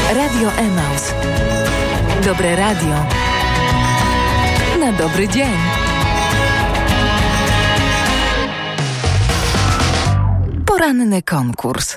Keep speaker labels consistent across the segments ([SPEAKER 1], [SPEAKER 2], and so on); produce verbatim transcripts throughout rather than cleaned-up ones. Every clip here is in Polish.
[SPEAKER 1] Radio Emaus. Dobre radio na dobry dzień. Poranny konkurs.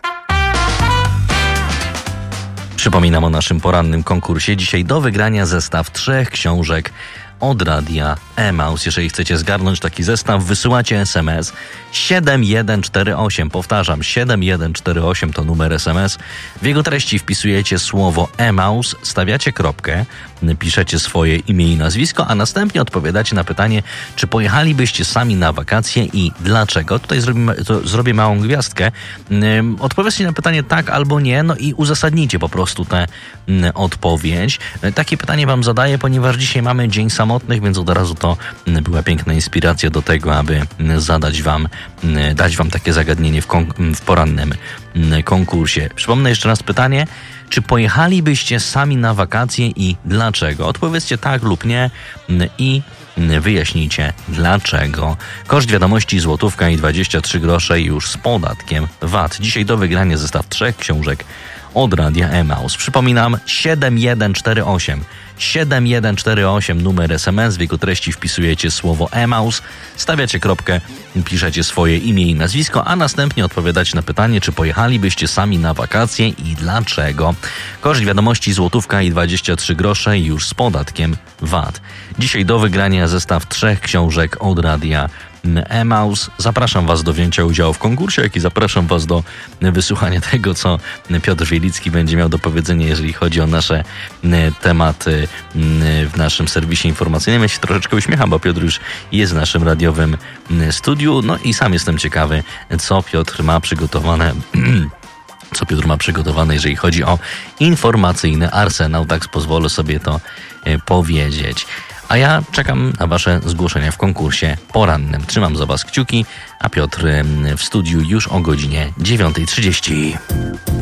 [SPEAKER 2] Przypominam o naszym porannym konkursie. Dzisiaj do wygrania zestaw trzech książek od Radia Emaus. Jeżeli chcecie zgarnąć taki zestaw, wysyłacie es em es siedem jeden cztery osiem. Powtarzam, siedem jeden cztery osiem to numer es em es. W jego treści wpisujecie słowo Emaus, stawiacie kropkę, piszecie swoje imię i nazwisko, a następnie odpowiadacie na pytanie, czy pojechalibyście sami na wakacje i dlaczego. Tutaj zrobimy, to zrobię małą gwiazdkę. Odpowiedzcie na pytanie tak albo nie, no i uzasadnijcie po prostu tę odpowiedź. Takie pytanie wam zadaję, ponieważ dzisiaj mamy Dzień Samotnych, więc od razu to była piękna inspiracja do tego, aby zadać wam, dać wam takie zagadnienie w, kon- w porannym konkursie. Przypomnę jeszcze raz pytanie, czy pojechalibyście sami na wakacje i dlaczego? Odpowiedzcie tak lub nie i wyjaśnijcie dlaczego. Koszt wiadomości złotówka i dwadzieścia trzy grosze już z podatkiem V A T. Dzisiaj do wygrania zestaw trzech książek od Radia Emaus. Przypominam, siedem jeden cztery osiem. siedem jeden cztery osiem numer es em es, w jego treści wpisujecie słowo Emaus, stawiacie kropkę, piszecie swoje imię i nazwisko, a następnie odpowiadacie na pytanie, czy pojechalibyście sami na wakacje i dlaczego. Koszt wiadomości złotówka i dwadzieścia trzy grosze już z podatkiem V A T. Dzisiaj do wygrania zestaw trzech książek od Radia Emaus. Zapraszam was do wzięcia udziału w konkursie, jak i zapraszam was do wysłuchania tego, co Piotr Wielicki będzie miał do powiedzenia, jeżeli chodzi o nasze tematy w naszym serwisie informacyjnym. Ja się troszeczkę uśmiecham, bo Piotr już jest w naszym radiowym studiu, no i sam jestem ciekawy, co Piotr ma przygotowane co Piotr ma przygotowane, jeżeli chodzi o informacyjny arsenał, tak pozwolę sobie to powiedzieć. A ja czekam na wasze zgłoszenia w konkursie porannym. Trzymam za was kciuki, a Piotr w studiu już o godzinie dziewiąta trzydzieści.